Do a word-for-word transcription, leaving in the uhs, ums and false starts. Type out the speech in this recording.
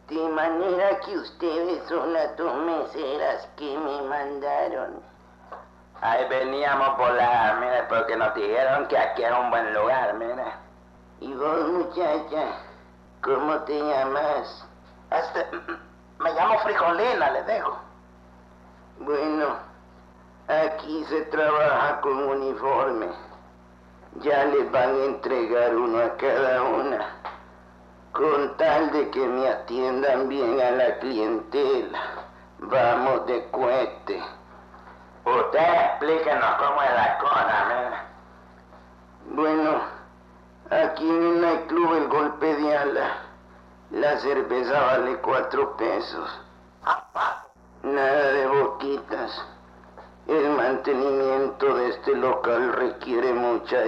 De manera que ustedes son las dos meseras que me mandaron. Ahí veníamos por la, mira, porque nos dijeron que aquí era un buen lugar, mira. ¿Y vos, muchacha, cómo te llamas? Este, me llamo Frijolina, les dejo. Bueno, aquí se trabaja con uniforme. Ya les van a entregar uno a cada una, con tal de que me atiendan bien a la clientela. Vamos de cohete. Ustedes explíquenos cómo es la cosa, mira. Bueno, aquí en el nightclub El Golpe de Ala, la cerveza vale cuatro pesos. Nada de boquitas. El mantenimiento de este local requiere mucha